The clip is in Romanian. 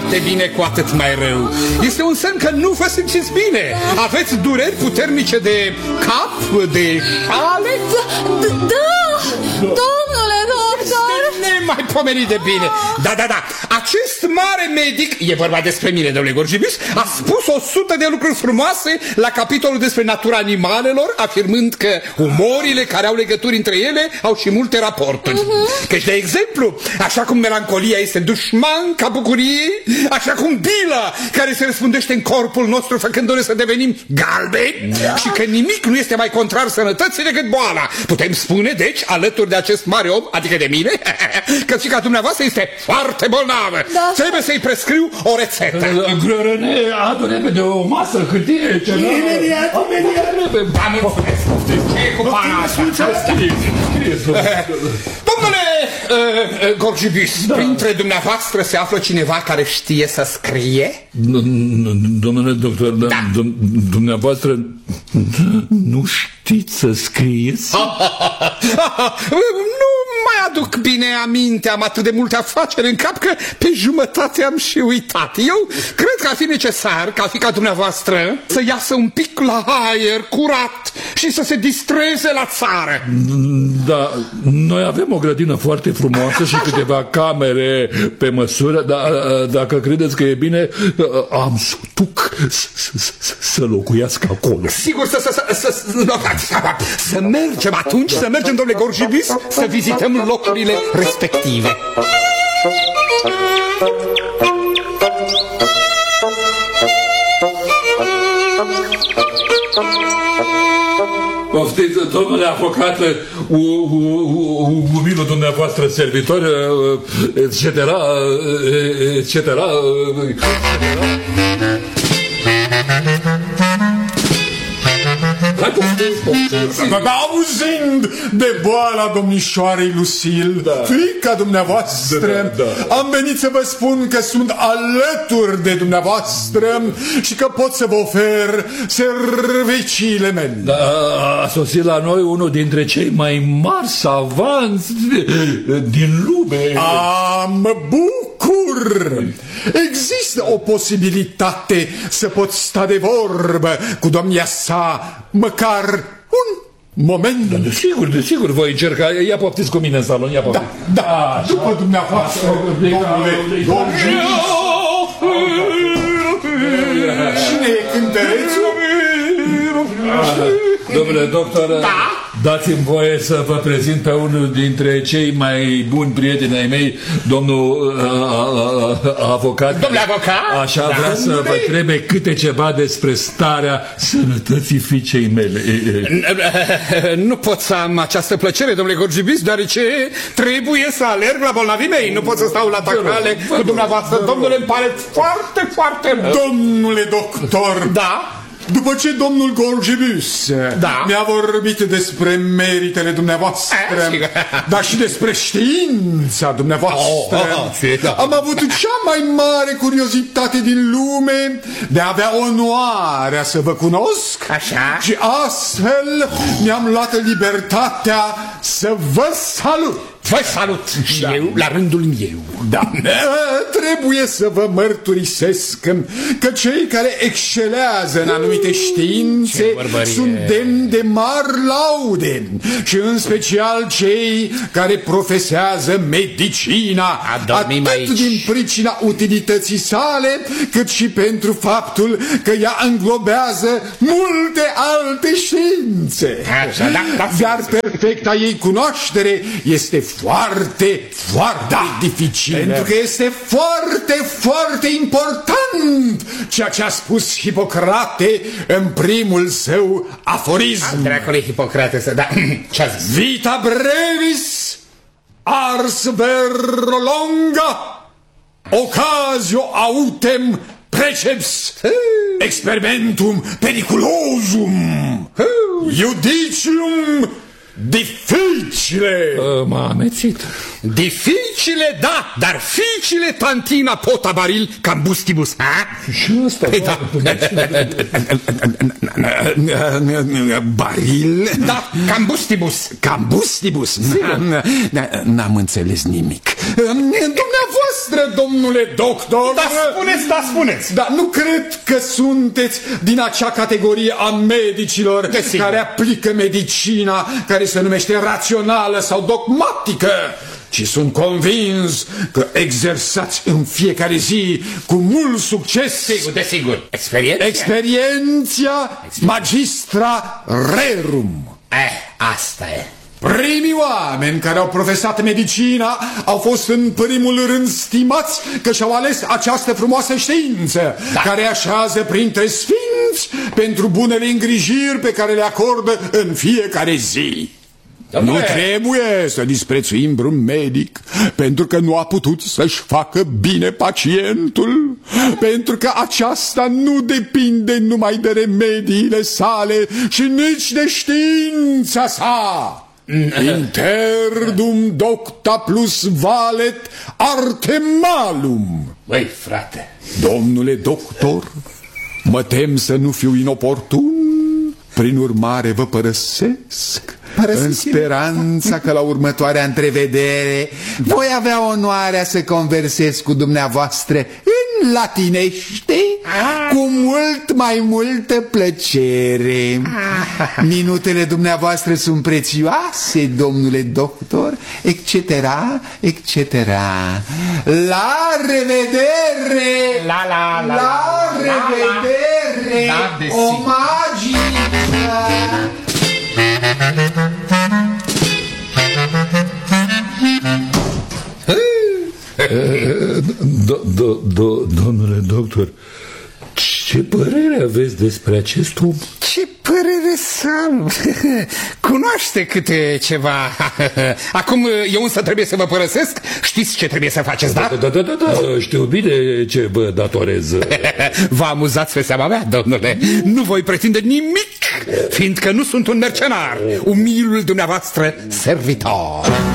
foarte bine, cu atât mai rău. Este un semn că nu vă simțiți bine. Aveți dureri puternice de cap, de șale? Da, domnule doctor. Nemaipomenit de bine. Da. Acest mare medic, e vorba despre mine, domnule Gorgibius, a spus 100 de lucruri frumoase la capitolul despre natura animalelor, afirmând că umorile care au legături între ele au și multe raporturi. Căci, de exemplu, așa cum melancolia este dușman ca bucuriei, așa cum bila care se răspundește în corpul nostru făcându-ne să devenim galbeni, și că nimic nu este mai contrar sănătății decât boala. Putem spune, deci, alături de acest mare om, adică de mine, că și ca dumneavoastră este foarte bolnavă. Trebuie să-i prescriu o rețetă. Grărăne, adu repede o masă, hârtie, ceva. Imediat. Da, mulțumesc. Ce e cu pana asta? Domnule Gorgibius, printre dumneavoastră se află cineva care știe să scrie? Domnule doctor, dumneavoastră nu știți să scrieți? Nu mai aduc bine aminte, am atât de multe afaceri în cap că pe jumătate am și uitat. Eu cred că ar fi necesar ca fiica dumneavoastră să iasă un pic la aer curat și să se distreze la țară. Da, noi avem o grădină foarte frumoasă și câteva camere pe măsură, dar dacă credeți că e bine, am să duc să locuiască acolo. Sigur, să mergem atunci, să mergem, domnule Gorgibius, să vizităm locurile respective. Poftiți, domnule avocat, umilul dumneavoastră servitor, etc. Auzind de boala domnișoarei Lucil, fiica dumneavoastră, am venit să vă spun că sunt alături de dumneavoastră și că pot să vă ofer serviciile mele. A sosit la noi unul dintre cei mai mari savanți din lume. Mă bucur! Există o posibilitate să pot sta de vorbă cu domnia sa măcar un moment? Desigur, voi încerca. Ia poftiți cu mine în salon, ia poftiți. Da, după dumneavoastră, domnule Gorgibius. Cine e cântărețul? Domnule doctor, dați-mi voie să vă prezint pe unul dintre cei mai buni prieteni ai mei, domnul avocat. Domnule avocat? Așa vrea să vă întrebe câte ceva despre starea sănătății fiicei mele. Nu pot să am această plăcere, domnule Gorgibius, deoarece trebuie să alerg la bolnavii mei. Nu pot să stau la tacrale cu dumneavoastră. Domnule, îmi pare foarte, foarte rău. Domnule doctor. Da? După ce domnul Gorgibius mi-a vorbit despre meritele dumneavoastră, dar și despre știința dumneavoastră, am avut cea mai mare curiozitate din lume de a avea onoarea să vă cunosc. Și astfel mi-am luat libertatea să vă salut. Vă salut și eu, la rândul meu. Trebuie să vă mărturisesc că cei care excelează în anumite științe sunt demni de mari laude, și în special cei care profesează medicina, atât din pricina utilității sale, cât și pentru faptul că ea înglobează multe alte științe. Dar perfecta ei cunoaștere este foarte, foarte dificilă. Pentru că este foarte, foarte important ceea ce a spus Hipocrate în primul său aforism. Dracule, Hipocrate, ce-a zis? Vita brevis, ars ver longa, occasio autem preceps, experimentum periculosum, judicium difficile. M-a amețit. Difficile, da, dar ficile tantina pota baril cambustibus. Și ăsta, baril? Da, cambustibus. Cambustibus? N-am înțeles nimic. Dumneavoastră, domnule doctor... Spuneți! Dar nu cred că sunteți din acea categorie a medicilor care aplică medicina care se numește rațională sau dogmatică, ci sunt convins că exersați în fiecare zi cu mult succes. Desigur. Experienția magistra rerum. Asta e. Primii oameni care au profesat medicina au fost în primul rând stimați că și-au ales această frumoasă știință, care așează printre sfinți pentru bunele îngrijiri pe care le acordă în fiecare zi. Nu trebuie să disprețuim vreun medic pentru că nu a putut să-și facă bine pacientul, pentru că aceasta nu depinde numai de remediile sale și nici de știința sa. Interdum docta plus valet arte malum. Băi, frate. Domnule doctor, mă tem să nu fiu inoportun, prin urmare vă părăsesc în speranța că la următoarea întrevedere voi avea onoarea să conversez cu dumneavoastră în latinește cu mult mai multă plăcere. Minutele dumneavoastră sunt prețioase, domnule doctor, etc., etc. La revedere! La revedere! O magică! Domnule doctor, ce părere aveți despre acest om? Ce părere să am? Cunoaște câte ceva. Acum eu însă trebuie să vă părăsesc. Știți ce trebuie să faceți, da? Da, știu bine ce vă datorez. Vă amuzați pe seama mea, domnule. Nu voi pretinde nimic, fiindcă nu sunt un mercenar, umilul dumneavoastră servitor.